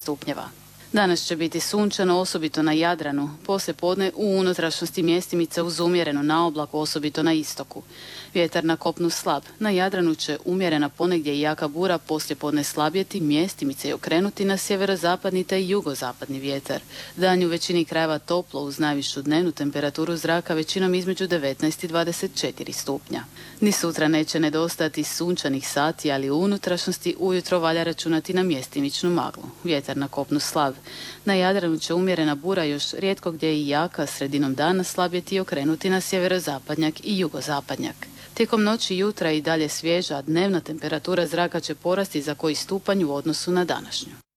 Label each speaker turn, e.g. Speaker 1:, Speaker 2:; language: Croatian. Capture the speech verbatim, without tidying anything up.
Speaker 1: stupnjeva. Danas će biti sunčano, osobito na Jadranu, poslije podne u unutrašnjosti mjestimice uz umjerenu naoblaku, osobito na istoku. Vjetar na kopnu slab, na Jadranu će umjerena ponegdje i jaka bura poslije podne slabjeti, mjestimice i okrenuti na sjeverozapadni te jugozapadni vjetar. Dan je u većini krajeva toplo uz najvišu dnevnu temperaturu zraka većinom između devetnaest i dvadeset četiri stupnja. Ni sutra neće nedostajati sunčanih sati, ali u unutrašnjosti ujutro valja računati na mjestimičnu maglu. Vjetar na kopnu slab. Na Jadranu će umjerena bura još rijetko gdje i jaka sredinom dana slabjeti i okrenuti na sjeverozapadnjak i jugozapadnjak. Tijekom noći i jutra i dalje svježa, a dnevna temperatura zraka će porasti za koji stupanj u odnosu na današnju.